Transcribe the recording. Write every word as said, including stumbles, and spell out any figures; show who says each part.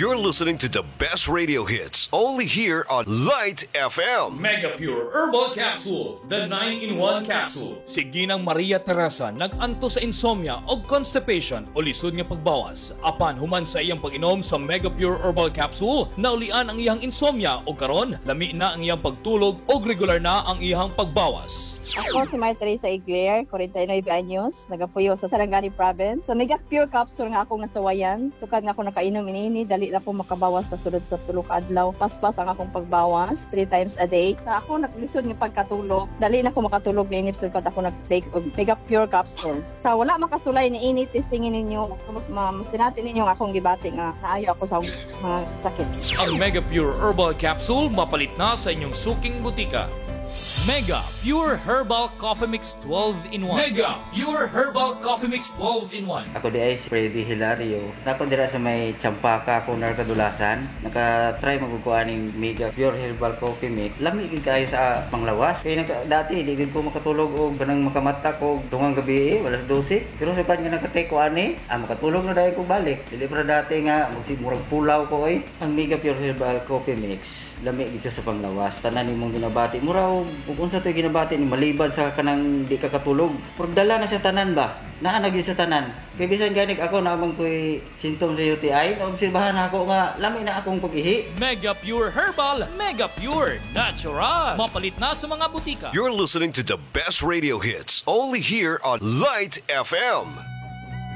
Speaker 1: You're listening to the best radio hits only here on Light F M.
Speaker 2: Mega Pure Herbal Capsule, the nine in one capsule. Si Ginang Maria Teresa nag-anto sa insomnia o constipation o lisod nga pagbawas. Apan human sa iyang pag-inom sa Mega Pure Herbal Capsule, naulian ang iyang insomnia o karon lami na ang iyang pagtulog o regular na ang iyang pagbawas.
Speaker 3: Ako si Maria Teresa Igler, forty-nine anyos, nagapuyo sa Sarangani Province. Sa Mega Pure Capsule nga ako nga sawayan, sukad nga ako nakainom inini, dali na po makabawas sa sulod sa tulog adlaw. Paspas ang akong pagbawas, three times a day. Sa ako naglisod nga pagkatulog, dali na ako makatulog na inip, sukad ako nag-take og Mega Pure Capsule. Sa wala makasulay ni ini, testingin ninyo, sinatin ninyo nga akong gibati nga naayo ako sa mga sakit.
Speaker 2: Ang Mega Pure Herbal Capsule mapalit na sa inyong suking butika. Mega Pure Herbal Coffee Mix twelve in one. Mega Pure Herbal Coffee Mix twelve in one.
Speaker 4: Ako di ay si Freddy Hilario. Ako dira sa may Champaka, Kunar, Kadulasan. Naka-try magkukuha ng Mega Pure Herbal Coffee Mix. Lami gid kayo sa panglawas. Kaya naka, dati di gid ko makatulog og ganang makamata ko tungang gabi, walas twelve. Pero sa kanya nakatake ko ani, ah makatulog na dai ko balik. Dili para dati nga magsimurag pulaw ko ay. Ang Mega Pure Herbal Coffee Mix, lami gid siya sa panglawas. Tanan nimong ginabati muraw kung unsa to'y ginabati ni maliban sa kanang di ka katulog. Pagdala na sa tanan ba? Naa na gyud sa tanan. Kay bisan ganig ako na amang ko'y sintom sa U T I, naobserbahan ako nga lami na akong pag-ihi.
Speaker 2: Mega Pure Herbal, Mega Pure Natural. Mapalit na sa mga butika.
Speaker 1: You're listening to the best radio hits only here on Light F M.